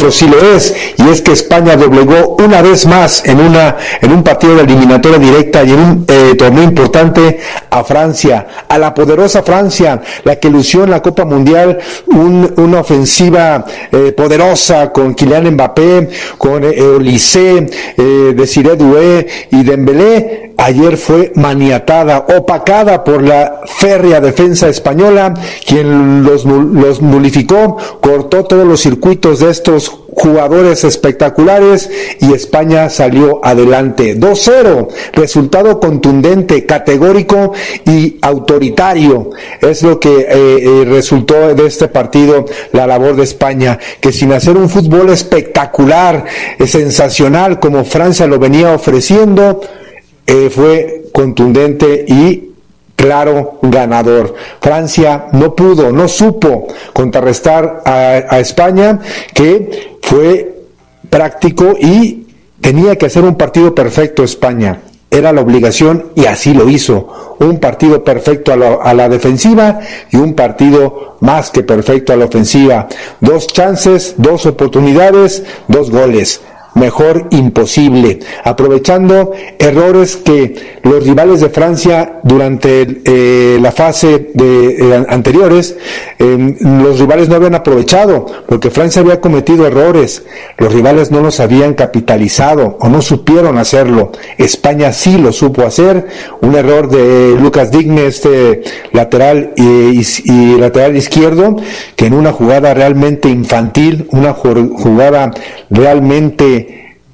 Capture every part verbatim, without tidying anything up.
otro sí lo es, y es que España doblegó una vez más en una en un partido de eliminatoria directa y en un eh, torneo importante a Francia, a la poderosa Francia, la que lució en la Copa Mundial un, una ofensiva eh, poderosa con Kylian Mbappé, con eh, Olise, eh, Desiré Doué y Dembélé. Ayer fue maniatada, opacada por la férrea defensa española, quien los, los nulificó, cortó todos los circuitos de estos jugadores espectaculares y España salió adelante. dos cero, resultado contundente, categórico y autoritario. Es lo que eh, eh, resultó de este partido, la labor de España, que sin hacer un fútbol espectacular, eh, sensacional, como Francia lo venía ofreciendo, Eh, fue contundente y claro ganador. Francia no pudo, no supo contrarrestar a, a España, que fue práctico y tenía que hacer un partido perfecto España. Era la obligación y así lo hizo. Un partido perfecto a, lo, a la defensiva y un partido más que perfecto a la ofensiva. Dos chances, dos oportunidades, dos goles. Mejor imposible, aprovechando errores que los rivales de Francia durante eh, la fase de eh, anteriores, eh, los rivales no habían aprovechado, porque Francia había cometido errores, los rivales no los habían capitalizado o no supieron hacerlo. España sí lo supo hacer. Un error de Lucas Digne, este lateral y, y, y lateral izquierdo, que en una jugada realmente infantil, una jugada realmente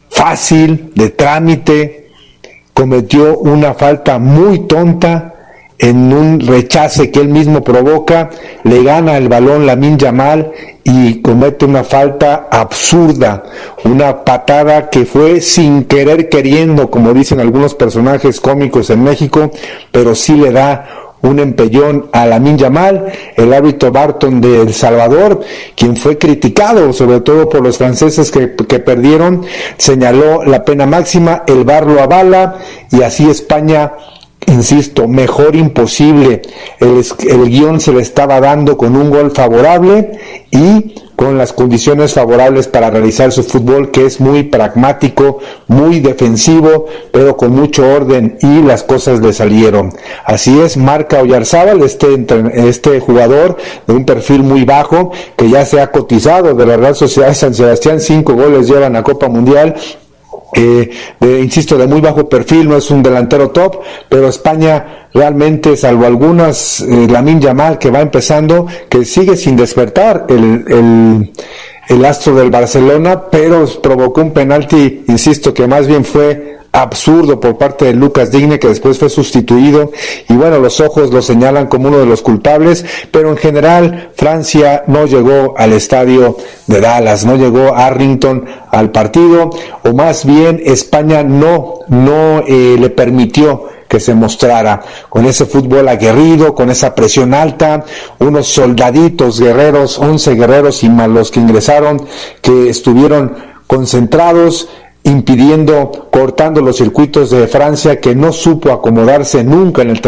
fácil, de trámite, cometió una falta muy tonta en un rechace que él mismo provoca, le gana el balón Lamine Yamal y comete una falta absurda, una patada que fue sin querer queriendo, como dicen algunos personajes cómicos en México, pero sí le da un empellón a Lamine Yamal. El árbitro Barton de El Salvador, quien fue criticado sobre todo por los franceses que, que perdieron, señaló la pena máxima, el V A R lo avala y así España, insisto, mejor imposible. El, el guión se le estaba dando con un gol favorable y con las condiciones favorables para realizar su fútbol, que es muy pragmático, muy defensivo, pero con mucho orden, y las cosas le salieron. Así es, marca Oyarzábal, este, este jugador de un perfil muy bajo, que ya se ha cotizado de la Real Sociedad de San Sebastián, cinco goles llevan a Copa Mundial. Eh, de, insisto, de muy bajo perfil, no es un delantero top, pero España realmente, salvo algunas, eh, Lamine Yamal, que va empezando, que sigue sin despertar el, el, el astro del Barcelona, pero provocó un penalti, insisto, que más bien fue absurdo por parte de Lucas Digne, que después fue sustituido, y bueno, los ojos lo señalan como uno de los culpables, pero en general Francia no llegó al estadio de Dallas, no llegó a Arlington al partido, o más bien España no, no eh, le permitió que se mostrara con ese fútbol aguerrido, con esa presión alta, unos soldaditos guerreros, once guerreros y más los que ingresaron, que estuvieron concentrados, impidiendo, cortando los circuitos de Francia, que no supo acomodarse nunca en el